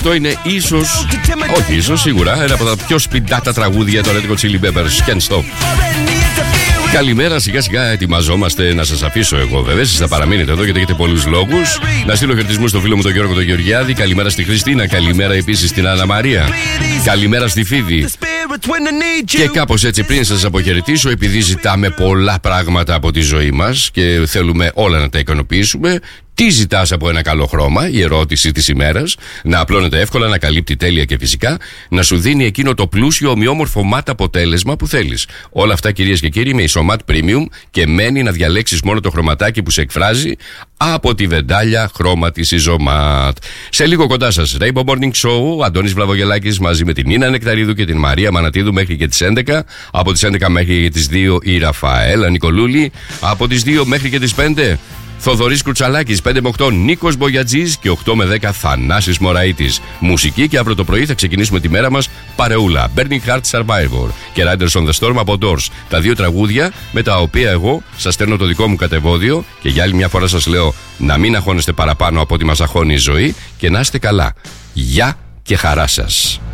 αυτό είναι ίσως, όχι ίσως, σίγουρα ένα από τα πιο σπιντάτα τραγούδια των Red Hot Chili Peppers. Can't Stop. Καλημέρα, σιγά σιγά ετοιμαζόμαστε να σας αφήσω εγώ βέβαια. Εσείς θα παραμείνετε εδώ γιατί έχετε πολλούς λόγους. Να στείλω χαιρετισμούς στο φίλο μου τον Γιώργο τον Γεωργιάδη. Καλημέρα στη Χριστίνα. Καλημέρα επίσης στην Άννα Μαρία. Καλημέρα στη Φίδη. Και κάπως έτσι, πριν σας αποχαιρετήσω, επειδή ζητάμε πολλά πράγματα από τη ζωή μας και θέλουμε όλα να τα ικανοποιήσουμε, τι ζητάς από ένα καλό χρώμα, η ερώτηση της ημέρας, να απλώνεται εύκολα, να καλύπτει τέλεια και φυσικά να σου δίνει εκείνο το πλούσιο ομοιόμορφο ματ αποτέλεσμα που θέλεις. Όλα αυτά, κυρίες και κύριοι, με Isomat Premium και μένει να διαλέξεις μόνο το χρωματάκι που σε εκφράζει από τη βεντάλια χρώμα της Isomat. Σε λίγο κοντά σας, Rainbow Morning Show, Αντώνης Βλαβογελάκης μαζί με την Νίνα Νεκταρίδου και την Μαρία Μανατίδου μέχρι και τις 11. Από τις 11 μέχρι και τις 2 η Ραφαέλα Νικολούλη. Από τις 2 μέχρι και τις 5. Θοδωρής Κρουτσαλάκης, 5 με 8 Νίκος Μπογιατζής και 8 με 10 Θανάσης Μωραΐτης. Μουσική και αύριο το πρωί θα ξεκινήσουμε τη μέρα μας παρεούλα. Burning Heart Survivor και Riders on the Storm από Doors. Τα δύο τραγούδια με τα οποία εγώ σας στέλνω το δικό μου κατεβόδιο και για άλλη μια φορά σας λέω να μην αγχώνεστε παραπάνω από ό,τι μας αγχώνει η ζωή και να είστε καλά. Γεια και χαρά σας.